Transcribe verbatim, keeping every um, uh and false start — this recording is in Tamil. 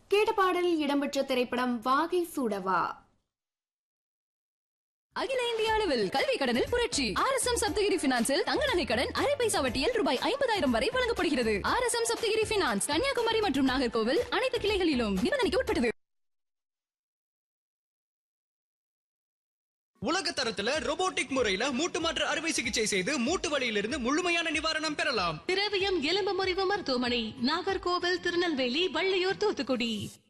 கேட்ட பாடலில் இடம்பெற்ற திரைப்படம் வாகை சூடவா. அகில இந்திய அளவில் கல்வி கடனில் புரட்சி. ஆர் எஸ் எம் சப்தகிரி பினான்சில் தங்க நகை கடன் அரை பைசா வட்டியில் ரூபாய் ஐம்பதாயிரம் வரை வழங்கப்படுகிறது. R S M Saptagiri finance, Kanyakumari மற்றும் நாகர்கோவில் அனைத்து கிளைகளிலும். நிபந்தனைக்கு உட்பட்டது. உலக தரத்துல ரோபோட்டிக் முறையில மூட்டு மாற்று அறுவை சிகிச்சை செய்து மூட்டு வலியிலிருந்து முழுமையான நிவாரணம் பெறலாம். திரவியம் எலும்பு முறிவு மருத்துவமனை, நாகர்கோவில், திருநெல்வேலி, வள்ளியூர், தூத்துக்குடி.